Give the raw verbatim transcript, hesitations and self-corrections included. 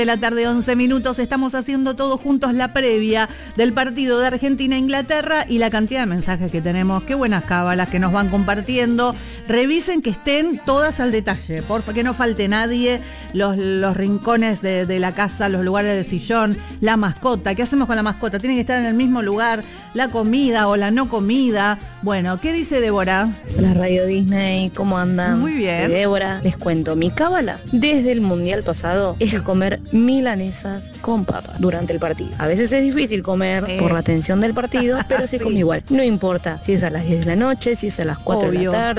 De la tarde, once minutos, estamos haciendo todos juntos la previa del partido de Argentina e Inglaterra y la cantidad de mensajes que tenemos, qué buenas cábalas que nos van compartiendo. Revisen que estén todas al detalle, por favor, que no falte nadie, los, los rincones de, de la casa, los lugares del sillón, la mascota, ¿qué hacemos con la mascota? Tiene que estar en el mismo lugar, la comida o la no comida. Bueno, ¿qué dice Débora? Hola Radio Disney, ¿cómo andan? Muy bien. Soy Débora, les cuento, mi cábala desde el mundial pasado es comer milanesas con papas durante el partido. A veces es difícil comer eh. por la tensión del partido, pero se sí. come igual. No importa si es a las diez de la noche, si es a las cuatro Obvio. de la tarde.